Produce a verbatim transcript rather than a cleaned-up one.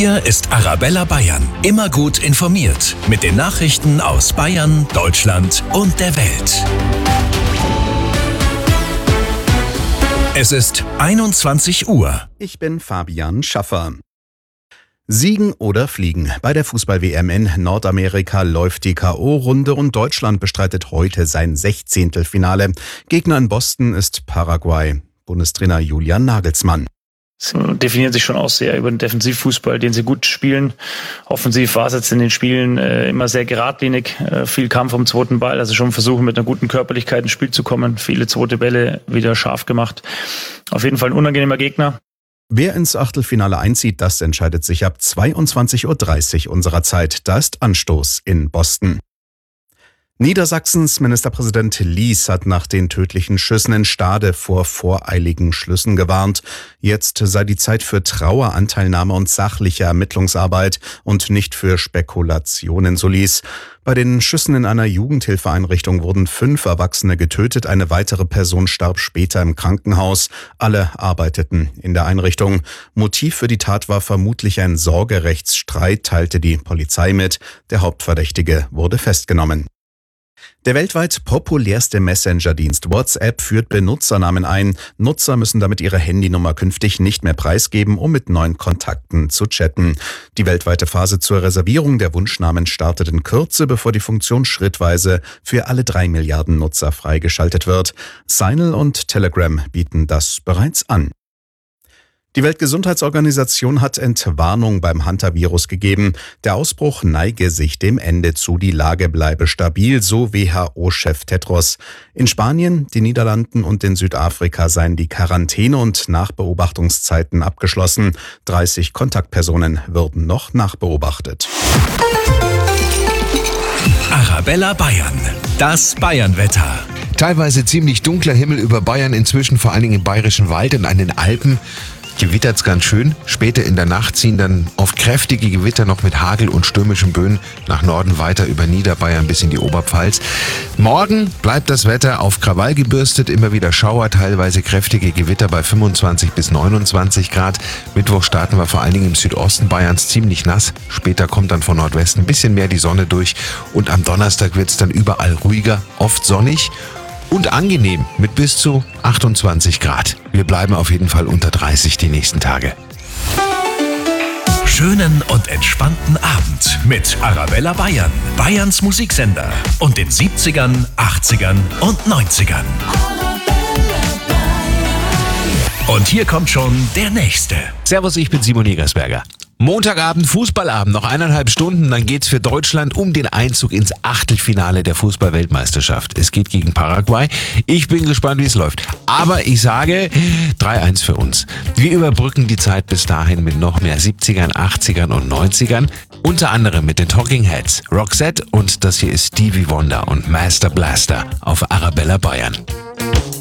Hier ist Arabella Bayern. Immer gut informiert mit den Nachrichten aus Bayern, Deutschland und der Welt. Es ist einundzwanzig Uhr. Ich bin Fabian Schaffer. Siegen oder fliegen. Bei der Fußball-W M in Nordamerika läuft die K O-Runde und Deutschland bestreitet heute sein Sechzehntelfinale. Gegner in Boston ist Paraguay. Bundestrainer Julian Nagelsmann. Sie definieren sich schon auch sehr über den Defensivfußball, den sie gut spielen. Offensiv war es jetzt in den Spielen äh, immer sehr geradlinig, äh, viel Kampf um den zweiten Ball, also schon versuchen mit einer guten Körperlichkeit ins Spiel zu kommen, viele zweite Bälle wieder scharf gemacht. Auf jeden Fall ein unangenehmer Gegner. Wer ins Achtelfinale einzieht, das entscheidet sich ab zweiundzwanzig Uhr dreißig unserer Zeit. Da ist Anstoß in Boston. Niedersachsens Ministerpräsident Lies hat nach den tödlichen Schüssen in Stade vor voreiligen Schlüssen gewarnt. Jetzt sei die Zeit für Trauer, Anteilnahme und sachliche Ermittlungsarbeit und nicht für Spekulationen, so Lies. Bei den Schüssen in einer Jugendhilfeeinrichtung wurden fünf Erwachsene getötet, eine weitere Person starb später im Krankenhaus. Alle arbeiteten in der Einrichtung. Motiv für die Tat war vermutlich ein Sorgerechtsstreit, teilte die Polizei mit. Der Hauptverdächtige wurde festgenommen. Der weltweit populärste Messenger-Dienst WhatsApp führt Benutzernamen ein. Nutzer müssen damit ihre Handynummer künftig nicht mehr preisgeben, um mit neuen Kontakten zu chatten. Die weltweite Phase zur Reservierung der Wunschnamen startet in Kürze, bevor die Funktion schrittweise für alle drei Milliarden Nutzer freigeschaltet wird. Signal und Telegram bieten das bereits an. Die Weltgesundheitsorganisation hat Entwarnung beim Hantavirus gegeben. Der Ausbruch neige sich dem Ende zu, die Lage bleibe stabil, so W H O-Chef Tedros. In Spanien, den Niederlanden und in Südafrika seien die Quarantäne- und Nachbeobachtungszeiten abgeschlossen. dreißig Kontaktpersonen würden noch nachbeobachtet. Arabella Bayern, das Bayernwetter. Teilweise ziemlich dunkler Himmel über Bayern, inzwischen vor allen Dingen im Bayerischen Wald und an den Alpen. Gewittert's ganz schön. Später in der Nacht ziehen dann oft kräftige Gewitter noch mit Hagel und stürmischen Böen nach Norden weiter über Niederbayern bis in die Oberpfalz. Morgen bleibt das Wetter auf Krawall gebürstet, immer wieder Schauer, teilweise kräftige Gewitter bei fünfundzwanzig bis neunundzwanzig Grad. Mittwoch starten wir vor allen Dingen im Südosten Bayerns ziemlich nass. Später kommt dann von Nordwesten ein bisschen mehr die Sonne durch und am Donnerstag wird's dann überall ruhiger, oft sonnig und angenehm mit bis zu achtundzwanzig Grad. Wir bleiben auf jeden Fall unter dreißig die nächsten Tage. Schönen und entspannten Abend mit Arabella Bayern, Bayerns Musiksender und den siebzigern, achtzigern und neunzigern. Und hier kommt schon der Nächste. Servus, ich bin Simon Jägersberger. Montagabend, Fußballabend, noch eineinhalb Stunden, dann geht's für Deutschland um den Einzug ins Achtelfinale der Fußball-Weltmeisterschaft. Es geht gegen Paraguay. Ich bin gespannt, wie es läuft. Aber ich sage drei eins für uns. Wir überbrücken die Zeit bis dahin mit noch mehr siebzigern, achtzigern und neunzigern. Unter anderem mit den Talking Heads, Roxette und das hier ist Stevie Wonder und Master Blaster auf Arabella Bayern.